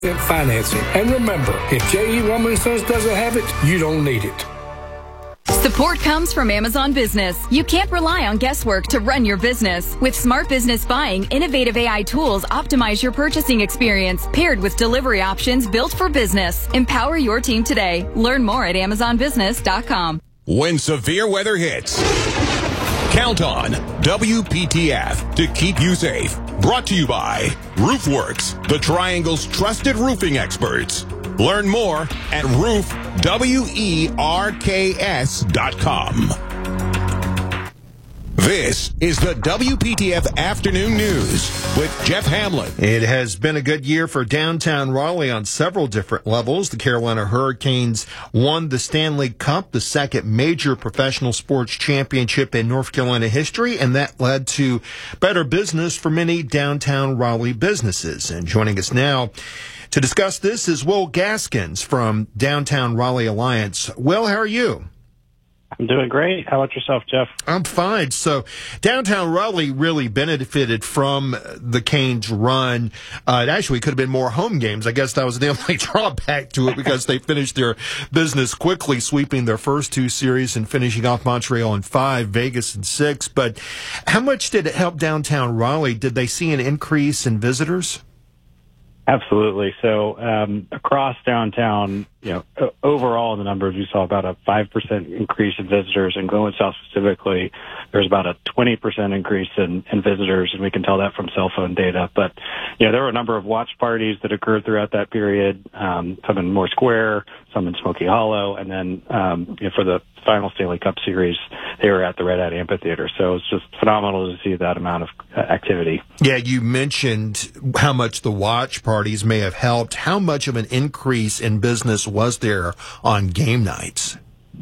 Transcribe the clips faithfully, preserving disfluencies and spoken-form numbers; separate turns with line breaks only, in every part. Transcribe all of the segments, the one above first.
Financing. And remember, if J E. Woman and Sons doesn't have it, you don't need it.
Support comes from Amazon Business. You can't rely on guesswork to run your business. With Smart Business Buying, innovative A I tools optimize your purchasing experience, paired with delivery options built for business. Empower your team today. Learn more at amazon business dot com.
When severe weather hits, count on W P T F to keep you safe. Brought to you by RoofWorks, the Triangle's trusted roofing experts. Learn more at roof werks dot com. This is the W P T F Afternoon News with Jeff Hamlin.
It has been a good year for downtown Raleigh on several different levels. The Carolina Hurricanes won the Stanley Cup, the second major professional sports championship in North Carolina history, and that led to better business for many downtown Raleigh businesses. And joining us now to discuss this is Will Gaskins from Downtown Raleigh Alliance. Will, how are you?
I'm doing great. How about yourself, Jeff?
I'm fine. So downtown Raleigh really benefited from the Canes' run. Uh, it actually could have been more home games. I guess that was the only drawback to it because they finished their business quickly, sweeping their first two series and finishing off Montreal in five, Vegas in six. But how much did it help downtown Raleigh? Did they see an increase in visitors?
Absolutely. So um, across downtown, you know, o- overall in the numbers, we saw about a five percent increase in visitors. In Glenwood South specifically, there's about a twenty percent increase in, in visitors, and we can tell that from cell phone data. But, you know, there were a number of watch parties that occurred throughout that period, um, some in Moore Square, some in Smoky Hollow, and then um, you know, for the final Stanley Cup Series, they were at the Red Hat Amphitheater. So it's just phenomenal to see that amount of uh, activity.
Yeah, you mentioned how much the watch parties may have helped. How much of an increase in business was there on game nights?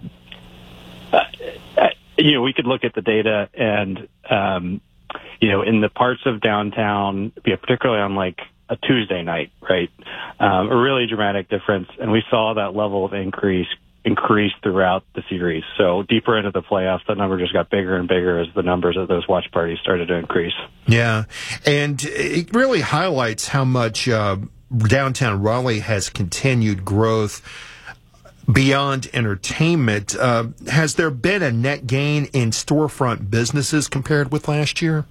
Uh, uh, you know, we could look at the data and, um, you know, in the parts of downtown, you know, particularly on like a Tuesday night, right, um, a really dramatic difference. And we saw that level of increase increased throughout the series. So deeper into the playoffs, that number just got bigger and bigger as the numbers of those watch parties started to increase.
Yeah, and it really highlights how much uh, downtown Raleigh has continued growth beyond entertainment. Uh, has there been a net gain in storefront businesses compared with last year?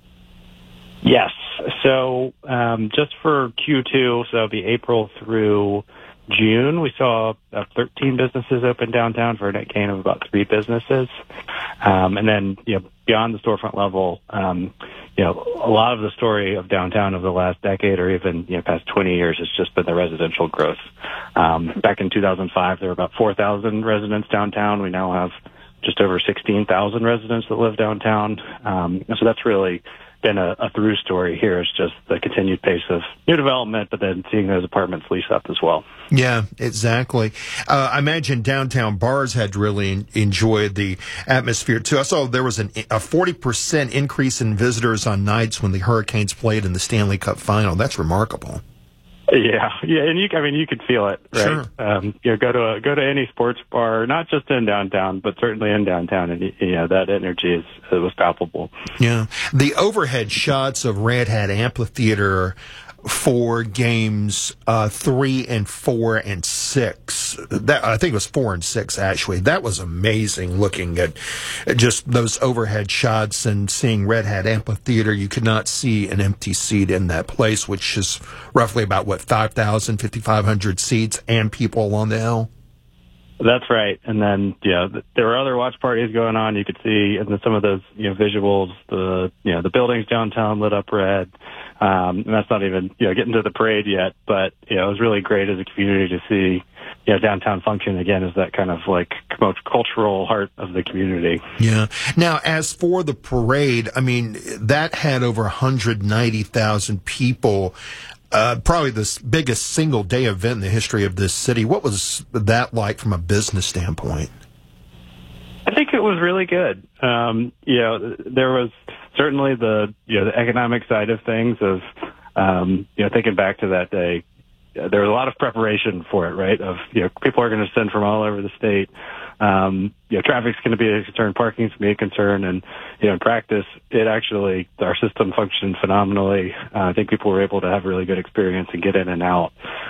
Yes. So um, just for Q two, so the April through June, we saw uh, thirteen businesses open downtown for a net gain of about three businesses. Um, and then, you know, beyond the storefront level, um, you know, a lot of the story of downtown over the last decade or even, you know, past twenty years has just been the residential growth. Um, back in two thousand five, there were about four thousand residents downtown. We now have just over sixteen thousand residents that live downtown. Um, and so that's really been a, a through story here. It's just the continued pace of new development, but then seeing those apartments lease up as well.
Yeah, exactly. Uh, I imagine downtown bars had really en- enjoyed the atmosphere too. I saw there was an, a forty percent increase in visitors on nights when the Hurricanes played in the Stanley Cup Final. That's remarkable.
Yeah, yeah, and you, I mean, you could feel it, right?
Sure.
Um, you know, go to a, go to any sports bar, not just in downtown, but certainly in downtown, and you know that energy is it was palpable.
Yeah, the overhead shots of Red Hat Amphitheater for games uh, three and four and six. That I think it was four and six actually. That was amazing. Looking at just those overhead shots and seeing Red Hat Amphitheater, you could not see an empty seat in that place, which is roughly about what five thousand, fifty-five hundred seats and people along the hill.
That's right. And then, yeah, there were other watch parties going on. You could see in some of those, you know, visuals, the, you know, the buildings downtown lit up red. Um, and that's not even, you know, getting to the parade yet, but, you know, it was really great as a community to see, you know, downtown function again as that kind of like cultural heart of the community.
Yeah. Now, as for the parade, I mean, that had over one hundred ninety thousand people. Uh, probably the biggest single day event in the history of this city. What was that like from a business standpoint?
I think it was really good. Um, you know, there was certainly the, you know, the economic side of things of, um, you know, thinking back to that day, there was a lot of preparation for it, right? Of, you know, people are going to send from all over the state. Um, you know, traffic's going to be a concern, parking's going to be a concern, and, you know, in practice, it actually, our system functioned phenomenally. Uh, I think people were able to have really good experience and get in and out.